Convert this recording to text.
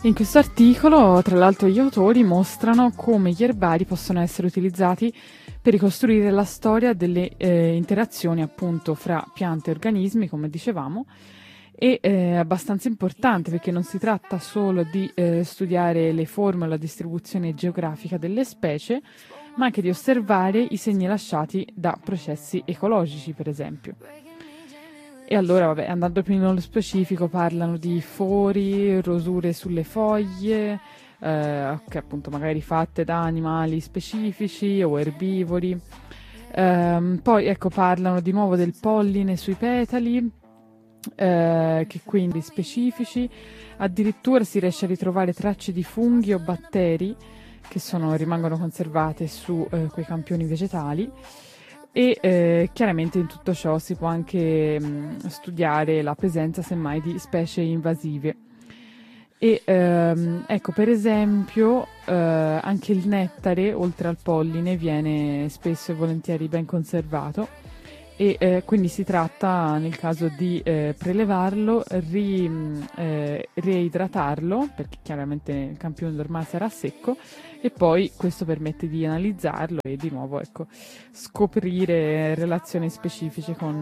In questo articolo, tra l'altro, gli autori mostrano come gli erbari possono essere utilizzati per ricostruire la storia delle interazioni appunto fra piante e organismi, come dicevamo, e è abbastanza importante perché non si tratta solo di studiare le forme o la distribuzione geografica delle specie, ma anche di osservare i segni lasciati da processi ecologici, per esempio. E allora, vabbè, andando più nello specifico, parlano di fori, rosure sulle foglie, che appunto magari fatte da animali specifici o erbivori. Poi, ecco, parlano di nuovo del polline sui petali, che quindi specifici. Addirittura si riesce a ritrovare tracce di funghi o batteri che rimangono conservate su quei campioni vegetali. E chiaramente in tutto ciò si può anche studiare la presenza semmai di specie invasive. E ecco, per esempio, anche il nettare, oltre al polline, viene spesso e volentieri ben conservato e quindi si tratta nel caso di prelevarlo, reidratarlo, perché chiaramente il campione ormai sarà secco, e poi questo permette di analizzarlo e di nuovo ecco, scoprire relazioni specifiche con